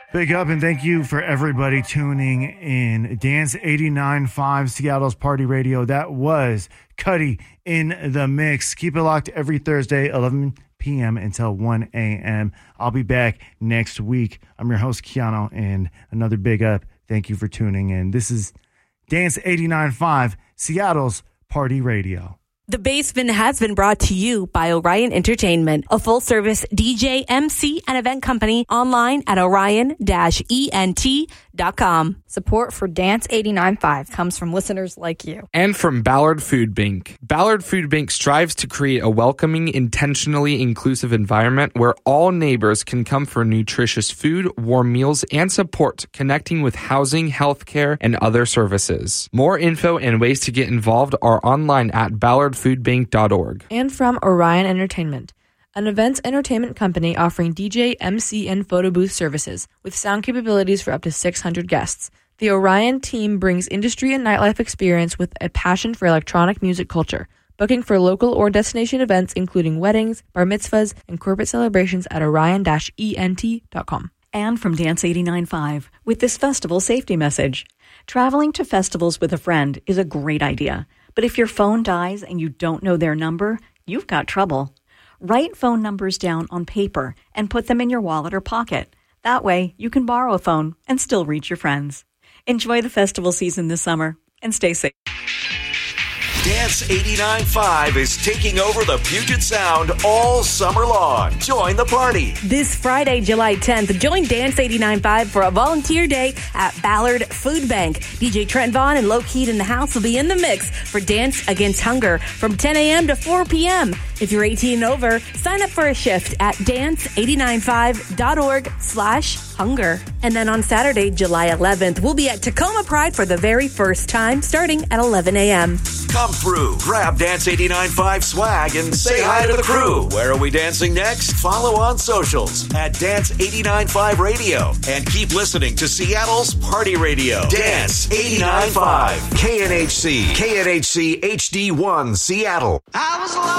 Big up and thank you for everybody tuning in. Dance 89.5, Seattle's Party Radio. That was Cuddy in the Mix. Keep it locked every Thursday, 11 p.m. until 1 a.m. I'll be back next week. I'm your host, Keanu, and another big up. Thank you for tuning in. This is Dance 89.5, Seattle's Party Radio. The Basement has been brought to you by Orion Entertainment, a full-service DJ, MC, and event company online at orion-ent.com. Support for Dance 89.5 comes from listeners like you. And from Ballard Food Bank. Ballard Food Bank strives to create a welcoming, intentionally inclusive environment where all neighbors can come for nutritious food, warm meals, and support, connecting with housing, healthcare, and other services. More info and ways to get involved are online at ballardfoodbank.org. And from Orion Entertainment, an events entertainment company offering DJ, MC, and photo booth services with sound capabilities for up to 600 guests. The Orion team brings industry and nightlife experience with a passion for electronic music culture, booking for local or destination events including weddings, bar mitzvahs, and corporate celebrations at orion-ent.com. And from Dance 89.5 with this festival safety message. Traveling to festivals with a friend is a great idea, but if your phone dies and you don't know their number, you've got trouble. Write phone numbers down on paper and put them in your wallet or pocket. That way, you can borrow a phone and still reach your friends. Enjoy the festival season this summer and stay safe. Dance 89.5 is taking over the Puget Sound all summer long. Join the party. This Friday, July 10th, join Dance 89.5 for a volunteer day at Ballard Food Bank. DJ Trent Vaughn and Low Key in the house will be in the mix for Dance Against Hunger from 10 a.m. to 4 p.m. If you're 18 and over, sign up for a shift at dance895.org/hunger. And then on Saturday, July 11th, we'll be at Tacoma Pride for the very first time, starting at 11 a.m. Come through, grab Dance 89.5 swag, and say hi to the crew. Where are we dancing next? Follow on socials at Dance 89.5 Radio and keep listening to Seattle's Party Radio. Dance 89.5, KNHC HD1 Seattle.